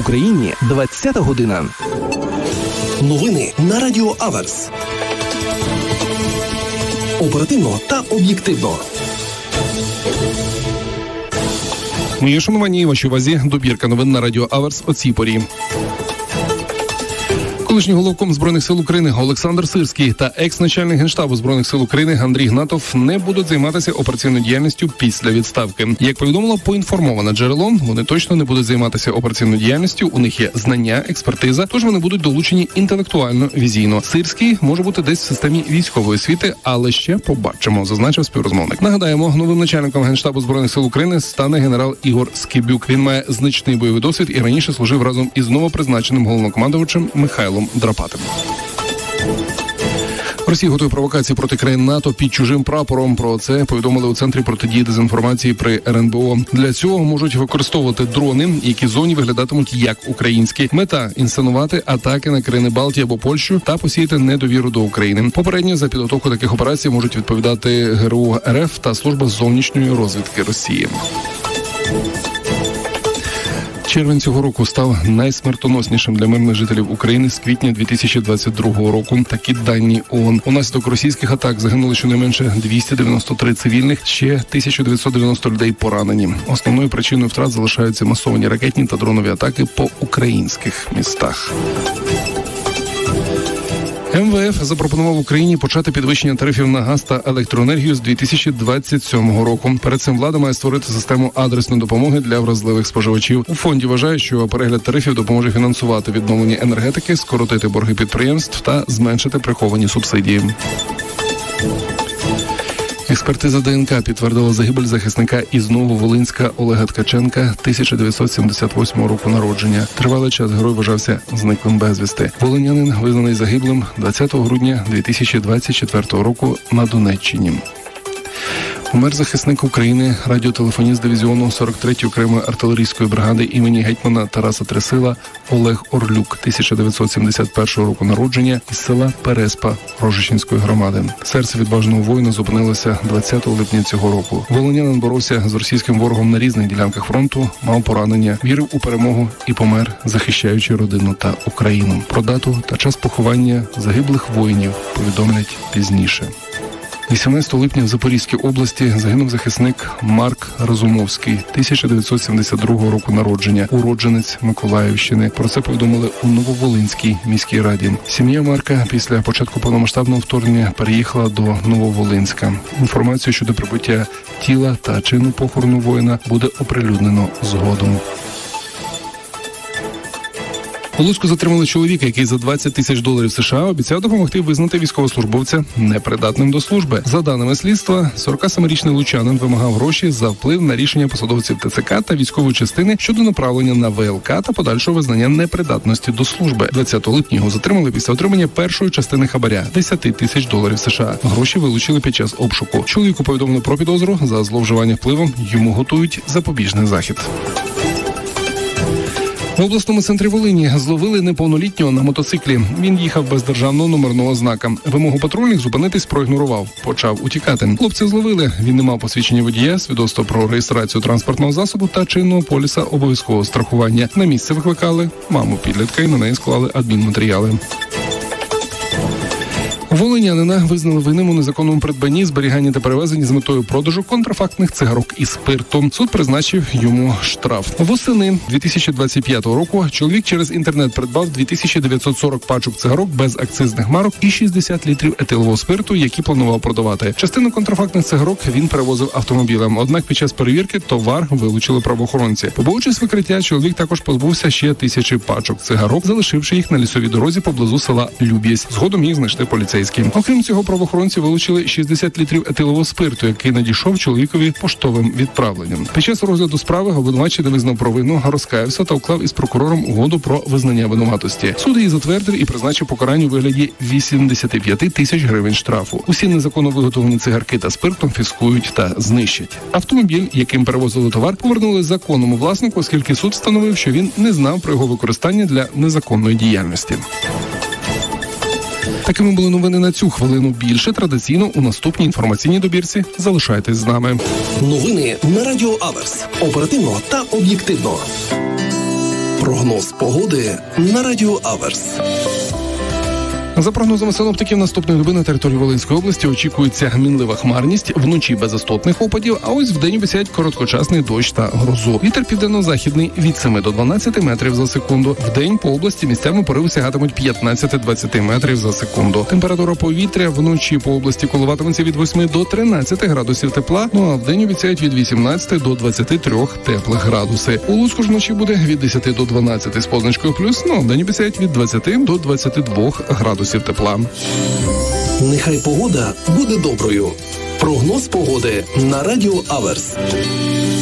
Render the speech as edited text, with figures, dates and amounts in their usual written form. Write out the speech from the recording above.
Україні 20-та година. Новини на Радіо Аверс. Оперативно та об'єктивно. Мої шанування і вашій увазі добірка новин на Радіо Аверс о цій порі. Колишній головком Збройних сил України Олександр Сирський та екс-начальник Генштабу Збройних сил України Андрій Гнатов не будуть займатися операційною діяльністю після відставки. Як повідомило поінформоване джерело, вони точно не будуть займатися операційною діяльністю, у них є знання, експертиза, тож вони будуть долучені інтелектуально, візійно. Сирський може бути десь в системі військової освіти, але ще побачимо, зазначив співрозмовник. Нагадаємо, новим начальником Генштабу Збройних сил України стане генерал Ігор Скибюк. Він має значний бойовий досвід і раніше служив разом із новопризначеним головнокомандувачем Михайлом Драпатим. Росія готує провокації проти країн НАТО під чужим прапором. Про це повідомили у Центрі протидії дезінформації при РНБО. Для цього можуть використовувати дрони, які в зоні виглядатимуть як українські. Мета – інсценувати атаки на країни Балтії або Польщу та посіяти недовіру до України. Попередньо за підготовку таких операцій можуть відповідати ГРУ РФ та Служба зовнішньої розвідки Росії. Червень цього року став найсмертоноснішим для мирних жителів України з квітня 2022 року. Такі дані ООН. Унаслідок російських атак загинули щонайменше 293 цивільних, ще 1990 людей поранені. Основною причиною втрат залишаються масовані ракетні та дронові атаки по українських містах. МВФ запропонував Україні почати підвищення тарифів на газ та електроенергію з 2027 року. Перед цим влада має створити систему адресної допомоги для вразливих споживачів. У фонді вважають, що перегляд тарифів допоможе фінансувати відновлення енергетики, скоротити борги підприємств та зменшити приховані субсидії. Експертиза ДНК підтвердила загибель захисника із Нововолинська Олега Ткаченка 1978 року народження. Тривалий час герой вважався зниклим безвісти. Волинянин визнаний загиблим 20 грудня 2024 року на Донеччині. Умер захисник України, радіотелефоніст дивізіону 43-ї окремої артилерійської бригади імені гетьмана Тараса Тресила Олег Орлюк, 1971 року народження, із села Переспа Рожищенської громади. Серце відважного воїна зупинилося 20 липня цього року. Волинянин боровся з російським ворогом на різних ділянках фронту, мав поранення, вірив у перемогу і помер, захищаючи родину та Україну. Про дату та час поховання загиблих воїнів повідомлять пізніше. 18 липня в Запорізькій області загинув захисник Марк Разумовський, 1972 року народження, уродженець Миколаївщини. Про це повідомили у Нововолинській міській раді. Сім'я Марка після початку повномасштабного вторгнення переїхала до Нововолинська. Інформацію щодо прибуття тіла та чину похорону воїна буде оприлюднено згодом. У Луцьку затримали чоловіка, який за $20,000 США обіцяв допомогти визнати військовослужбовця непридатним до служби. За даними слідства, 47-річний лучанин вимагав гроші за вплив на рішення посадовців ТЦК та військової частини щодо направлення на ВЛК та подальшого визнання непридатності до служби. 20 липня його затримали після отримання першої частини хабаря – $10,000 США. Гроші вилучили під час обшуку. Чоловіку повідомили про підозру за зловживання впливом. Йому готують запобіжний захід. В обласному центрі Волині зловили неповнолітнього на мотоциклі. Він їхав без державного номерного знака. Вимогу патрульних зупинитись проігнорував. Почав утікати. Хлопців зловили. Він не мав посвідчення водія, свідоцтво про реєстрацію транспортного засобу та чинного поліса обов'язкового страхування. На місце викликали маму підлітка і на неї склали адмінматеріали. Волинянина визнали винним у незаконному придбанні, зберіганні та перевезенні з метою продажу контрафактних цигарок і спирту. Суд призначив йому штраф. Восени 2025 року чоловік через інтернет придбав 2940 пачок цигарок без акцизних марок і 60 літрів етилового спирту, які планував продавати. Частину контрафактних цигарок він перевозив автомобілем. Однак під час перевірки товар вилучили правоохоронці. Побоюючись викриття, чоловік також позбувся ще 1000 пачок цигарок, залишивши їх на лісовій дорозі поблизу села Люб'язь. Згодом їх знайшли поліцейські. Окрім цього, правоохоронці вилучили 60 літрів етилового спирту, який надійшов чоловікові поштовим відправленням. Під час розгляду справи обвинувачений визнав провину, розкаявся та уклав із прокурором угоду про визнання винуватості. Суд її затвердив і призначив покарання у вигляді 85 тисяч гривень штрафу. Усі незаконно виготовлені цигарки та спирт конфіскують та знищать. Автомобіль, яким перевозили товар, повернули законному власнику, оскільки суд встановив, що він не знав про його використання для незаконної діяльності. Такими були новини на цю хвилину. Більше традиційно у наступній інформаційній добірці. Залишайтесь з нами. Новини на Радіо Аверс. Оперативно та об'єктивно. Прогноз погоди на Радіо Аверс. За прогнозами синоптиків, наступної доби на території Волинської області очікується мінлива хмарність, вночі без істотних опадів, а ось вдень обіцяють короткочасний дощ та грозу. Вітер південно-західний від 7 до 12 метрів за секунду. Вдень по області місцями пориви сягатимуть 15-20 метрів за секунду. Температура повітря вночі по області коливатиметься від 8 до 13 градусів тепла, ну а вдень обіцяють від 18 до 23 теплих градуси. У Луцьку ж вночі буде від 10 до 12 з позначкою плюс, ну а вдень обіцяють від 20 до 22 градусів тепла. Нехай погода буде доброю. Прогноз погоди на Радіо Аверс.